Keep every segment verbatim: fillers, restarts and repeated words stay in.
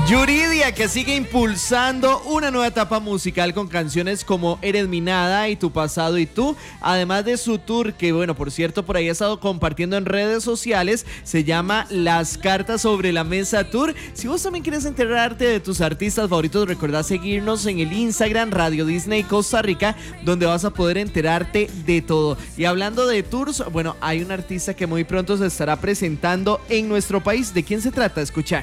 Yuridia, que sigue impulsando una nueva etapa musical con canciones como Eres mi nada y Tu pasado y tú, además de su tour, que bueno, por cierto, por ahí ha estado compartiendo en redes sociales, se llama Las Cartas sobre la Mesa Tour. Si vos también quieres enterarte de tus artistas favoritos, recordá seguirnos en el Instagram Radio Disney Costa Rica, donde vas a poder enterarte de todo. Y hablando de tours, bueno, hay un artista que muy pronto se estará presentando en nuestro país. ¿De quién se trata? Escucha.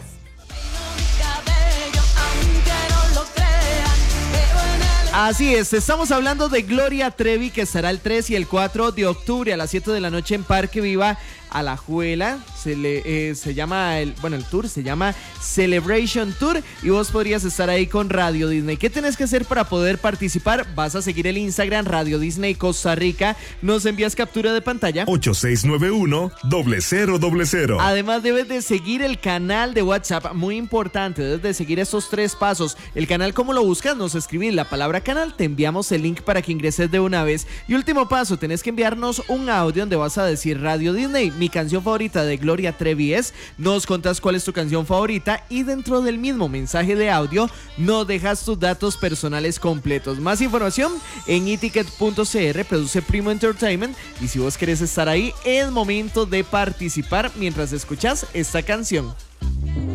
Así es, estamos hablando de Gloria Trevi, que estará el tres y el cuatro de octubre a las siete de la noche en Parque Viva Alajuela. Se le eh, se llama el bueno el tour se llama Celebration Tour y vos podrías estar ahí con Radio Disney. ¿Qué tenés que hacer para poder participar? Vas a seguir el Instagram Radio Disney Costa Rica, nos envías captura de pantalla ocho seis nueve uno, cero cero cero cero. Además debes de seguir el canal de WhatsApp, muy importante, debes de seguir estos tres pasos. El canal, ¿cómo lo buscas? Nos escribís la palabra canal, te enviamos el link para que ingreses de una vez. Y último paso, tenés que enviarnos un audio donde vas a decir Radio Disney, mi canción favorita de Gloria Trevi es, nos contás cuál es tu canción favorita y dentro del mismo mensaje de audio nos dejas tus datos personales completos. Más información en eticket punto c r, produce Primo Entertainment, y si vos querés estar ahí, es momento de participar mientras escuchás esta canción.